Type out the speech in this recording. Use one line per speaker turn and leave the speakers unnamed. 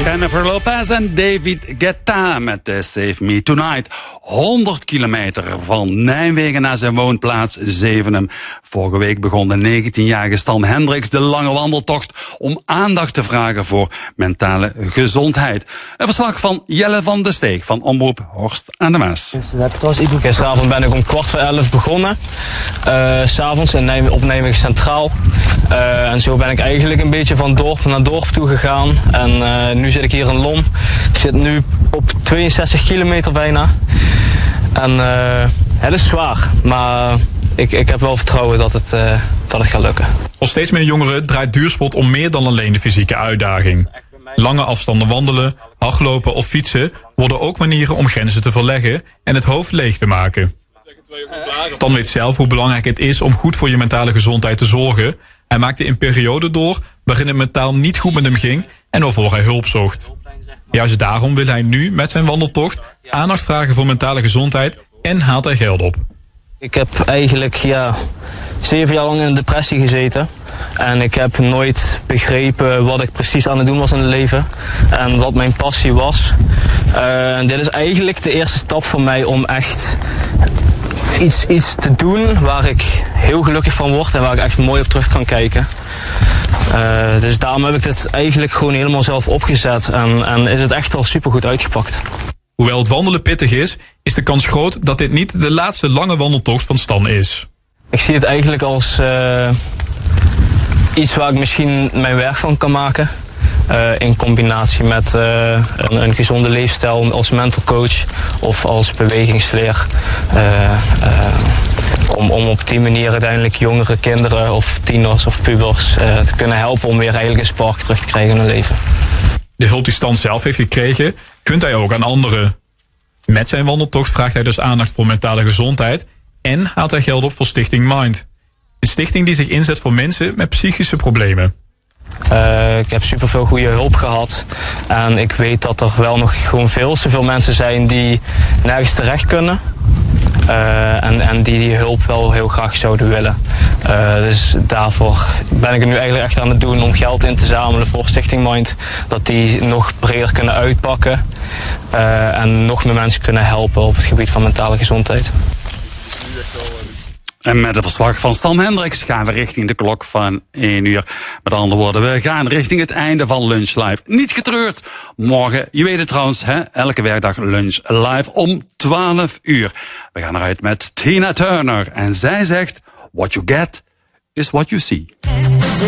Jennifer Lopez en David Guetta met Save Me Tonight. 100 kilometer van Nijmegen naar zijn woonplaats Zevenum. Vorige week begon de 19-jarige Stan Hendricks de lange wandeltocht om aandacht te vragen voor mentale gezondheid. Een verslag van Jelle van de Steeg van Omroep Horst aan de Maas.
Gisteravond ben ik om 11:15 begonnen. 's Avonds op Nijmegen Centraal. En zo ben ik eigenlijk een beetje van dorp naar dorp toe gegaan. En nu zit ik hier in Lom. Ik zit nu op 62 kilometer bijna. En het is zwaar, maar ik heb wel vertrouwen dat het gaat lukken.
Voor steeds meer jongeren draait duursport om meer dan alleen de fysieke uitdaging. Lange afstanden wandelen, hardlopen of fietsen worden ook manieren om grenzen te verleggen en het hoofd leeg te maken. Dan weet zelf hoe belangrijk het is om goed voor je mentale gezondheid te zorgen. Hij maakte een periode door waarin het mentaal niet goed met hem ging en waarvoor hij hulp zocht. Juist daarom wil hij nu met zijn wandeltocht aandacht vragen voor mentale gezondheid en haalt hij geld op.
Ik heb eigenlijk 7 jaar lang in een depressie gezeten. En ik heb nooit begrepen wat ik precies aan het doen was in het leven. En wat mijn passie was. En dit is eigenlijk de eerste stap voor mij om echt iets te doen waar ik heel gelukkig van word en waar ik echt mooi op terug kan kijken. Dus daarom heb ik dit eigenlijk gewoon helemaal zelf opgezet en is het echt al supergoed uitgepakt.
Hoewel het wandelen pittig is de kans groot dat dit niet de laatste lange wandeltocht van Stan is.
Ik zie het eigenlijk als iets waar ik misschien mijn werk van kan maken. In combinatie met een gezonde leefstijl als mental coach of als bewegingsleer. Om op die manier uiteindelijk jongere kinderen of tieners of pubers te kunnen helpen om weer eigenlijk een spark terug te krijgen in hun leven.
De hulp die Stan zelf heeft gekregen, gunt hij ook aan anderen. Met zijn wandeltocht vraagt hij dus aandacht voor mentale gezondheid en haalt hij geld op voor Stichting Mind. Een stichting die zich inzet voor mensen met psychische problemen.
Ik heb superveel goede hulp gehad en ik weet dat er wel nog gewoon veel te veel mensen zijn die nergens terecht kunnen. En die hulp wel heel graag zouden willen. Dus daarvoor ben ik het nu eigenlijk echt aan het doen om geld in te zamelen voor Stichting Mind. Dat die nog breder kunnen uitpakken en nog meer mensen kunnen helpen op het gebied van mentale gezondheid.
En met het verslag van Stan Hendricks gaan we richting de klok van 1 uur. Met andere woorden, we gaan richting het einde van Lunch Live. Niet getreurd. Morgen, je weet het trouwens, elke werkdag Lunch Live om 12 uur. We gaan eruit met Tina Turner. En zij zegt, what you get is what you see.